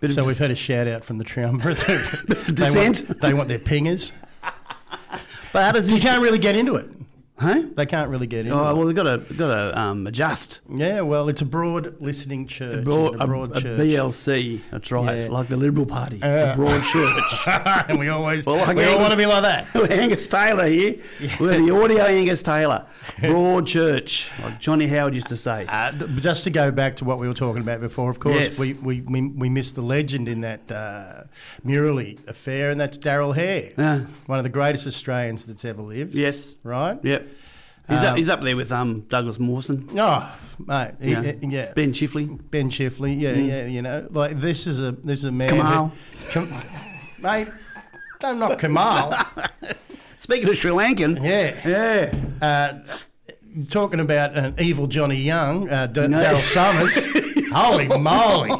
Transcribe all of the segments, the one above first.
So we've had a shout out from the triumvirate. Descent. They want their pingers. But how does You can't really get into it. Huh? They can't really get into Oh it. well, they've got to adjust. Yeah, well, it's a broad listening church. A broad church. BLC. That's right, Yeah. like the Liberal Party. A broad church. And we all want Well, like to Angus- be like that. Angus Taylor here. We're the audio Angus Taylor. Broad church, like Johnny Howard used to say. Just to go back to what we were talking about before, of course, Yes. we missed the legend in that Murali affair, and that's Daryl Hare, Yeah. one of the greatest Australians that's ever lived. Yes. Right? Yep. He's up there with Douglas Mawson. Oh, mate. Yeah. Ben Chifley. Ben Chifley. Yeah, you know, like this is a man. Kamal. Mate, don't knock Kamal. Speaking of Sri Lankan. Yeah. Talking about an evil Johnny Young, Daryl Summers. Holy moly!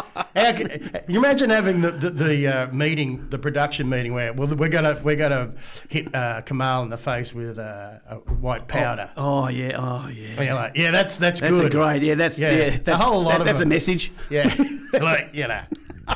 You imagine having the meeting, the production meeting, where we're gonna hit Kamal in the face with a white powder. Oh yeah. And you're like, yeah, that's That's good. a great. Yeah, that's a whole lot of that's a them. message. Yeah, like you know.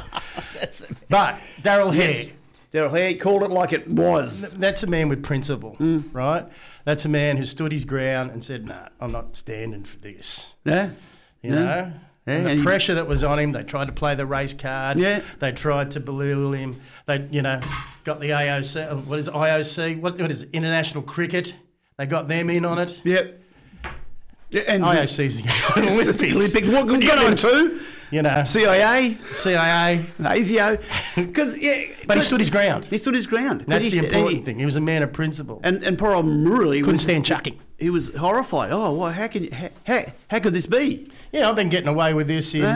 But Daryl Hare. Daryl Hare called it like it was. That's a man with principle, right? That's a man who stood his ground and said, "Nah, I'm not standing for this." Yeah. You know? Yeah, And and the he- pressure that was on him, they tried to play the race card. Yeah. They tried to belittle him. They, got the AOC, what is it, IOC? What is it, International Cricket? They got them in on it. Yep. Yeah, and IOC's the Olympics. What good on too? You know, CIA, CIA. ASIO. Because But he stood his ground. He stood his ground. That's He the said- important thing. He was a man of principle. And poor old Murali Couldn't stand chucking. He was horrified. Oh, well, how could this be? Yeah, I've been getting away with this in,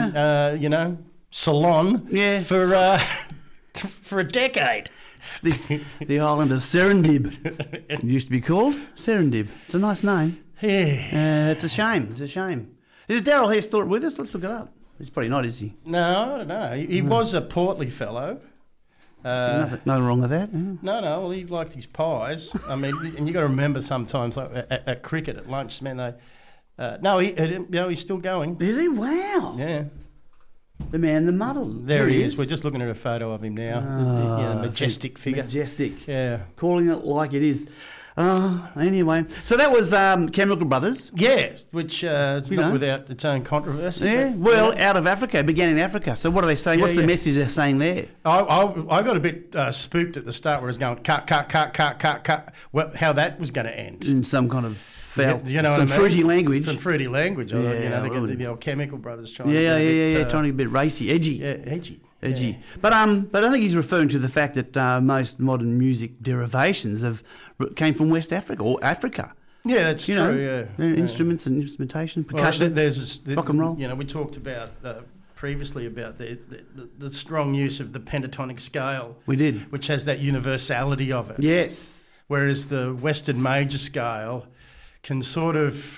Ceylon Yeah. for a decade. The island of Serendib. It used to be called Serendib. It's a nice name. Yeah. It's a shame. It's a shame. Is Daryl Hare still with us? Let's look it up. He's probably not, is he? No, I don't know. He was a portly fellow. Nothing wrong with that. Yeah. No, well, he liked his pies. I mean, and you got to remember sometimes, like at cricket at lunch, man, he's still going. Is he? Wow. Yeah, The man, the muddle. there he is. We're just looking at a photo of him now. Majestic figure. Majestic. Yeah. Calling it like it is. Anyway, so that was Chemical Brothers. Yes, which is not without its own controversy. Yeah, well, out of Africa, began in Africa. So what are they saying? What's the message they're saying there? I got a bit spooked at the start where it was going cut. Well, how that was going to end. In some kind of foul, You know what some I mean? fruity language. Some fruity language. Yeah, The old Chemical Brothers trying Yeah, to get a bit, trying to be a bit racy, edgy. Yeah, edgy. Edgy. Yeah. But I think he's referring to the fact that most modern music derivations came from West Africa or Africa. Yeah, that's You true. know, Yeah. instruments and instrumentation, Well, percussion, there's rock and roll. You know, we talked about previously about the strong use of the pentatonic scale. We did. Which has that universality of it. Yes. Whereas the Western major scale can sort of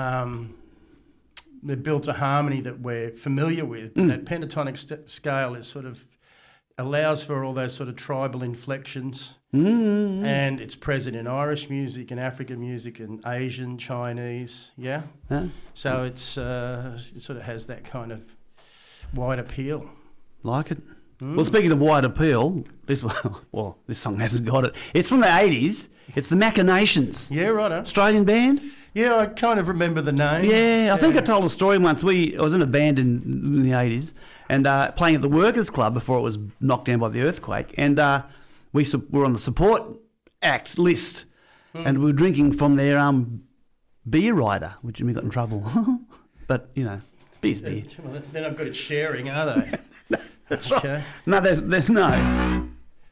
they've built a harmony that we're familiar with. But that pentatonic scale is sort of allows for all those sort of tribal inflections. And it's present in Irish music and African music and Asian, Chinese, yeah. Huh? So it sort of has that kind of wide appeal. Like it. Well, speaking of wide appeal, this song hasn't got it. It's from the 80s. It's the Machinations. Yeah, righto. Australian band. Yeah, I kind of remember the name. Yeah, I think I told a story once. I was in a band in the 80s and playing at the Workers' Club before it was knocked down by the earthquake. And we were on the support act list and we were drinking from their beer rider, which we got in trouble. But, beer's beer. Well, they're not good at sharing, are they? That's right. No, there's no.